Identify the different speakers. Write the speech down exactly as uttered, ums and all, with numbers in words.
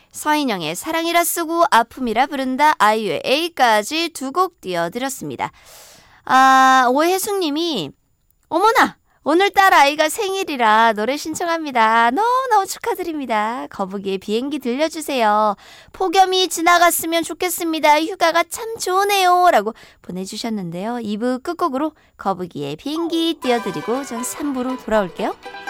Speaker 1: 서인영의 사랑이라 쓰고 아픔이라 부른다, 아이유의 A까지 두 곡 띄워드렸습니다. 아, 오혜숙님이 어머나 오늘따라 아이가 생일이라 노래 신청합니다. 너무너무 축하드립니다. 거북이의 비행기 들려주세요. 폭염이 지나갔으면 좋겠습니다. 휴가가 참 좋으네요 라고 보내주셨는데요. 이 부 끝곡으로 거북이의 비행기 띄워드리고 전 삼 부로 돌아올게요.